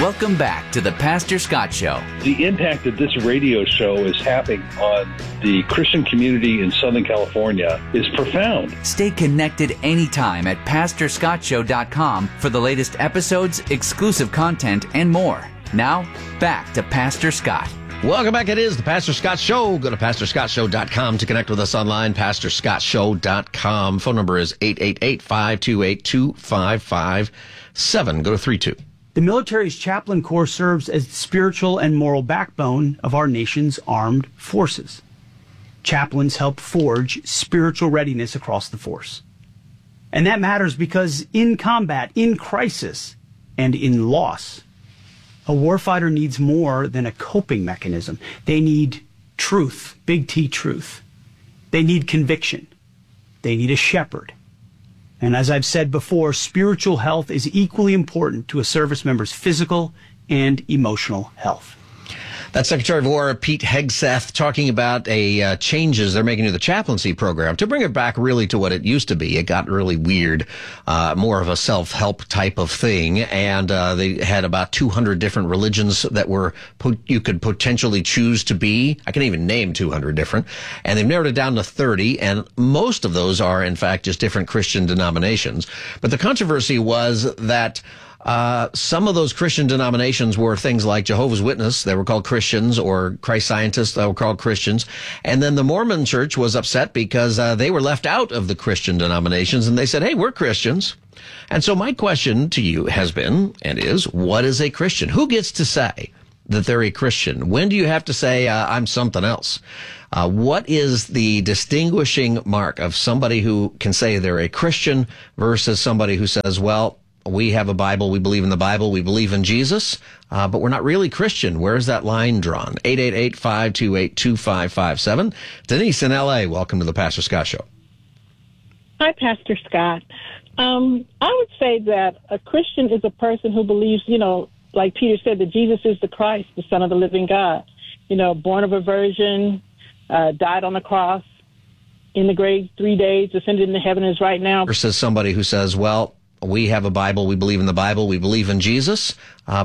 Welcome back to the Pastor Scott Show. The impact that this radio show is having on the Christian community in Southern California is profound. Stay connected anytime at PastorScottShow.com for the latest episodes, exclusive content, and more. Now, back to Pastor Scott. Welcome back. It is the Pastor Scott Show. Go to PastorScottShow.com to connect with us online, PastorScottShow.com. Phone number is 888-528-2557. Go to 32. The military's chaplain corps serves as the spiritual and moral backbone of our nation's armed forces. Chaplains help forge spiritual readiness across the force. And that matters because in combat, in crisis, and in loss, a warfighter needs more than a coping mechanism. They need truth, big T truth. They need conviction. They need a shepherd. And as I've said before, spiritual health is equally important to a service member's physical and emotional health. That's Secretary of War Pete Hegseth talking about changes they're making to the chaplaincy program to bring it back really to what it used to be. It got really weird, more of a self-help type of thing, and they had about 200 different religions that you could potentially choose to be. I can even name 200 different, and they've narrowed it down to 30, and most of those are, in fact, just different Christian denominations. But the controversy was that some of those Christian denominations were things like Jehovah's Witness, they were called Christians, or Christ Scientists, they were called Christians. And then the Mormon Church was upset because they were left out of the Christian denominations, and they said, hey, we're Christians. And so my question to you has been, and is, what is a Christian? Who gets to say that they're a Christian? When do you have to say, I'm something else? What is the distinguishing mark of somebody who can say they're a Christian versus somebody who says, well, we have a Bible, we believe in the Bible, we believe in Jesus, but we're not really Christian. Where's that line drawn? 888-528-2557. Denise in L.A., welcome to the Pastor Scott Show. Hi, Pastor Scott. I would say that a Christian is a person who believes, like Peter said, that Jesus is the Christ, the Son of the living God. Born of a virgin, died on the cross, in the grave 3 days, ascended into heaven, is right now. Versus somebody who says, well, we have a Bible, we believe in the Bible, we believe in Jesus,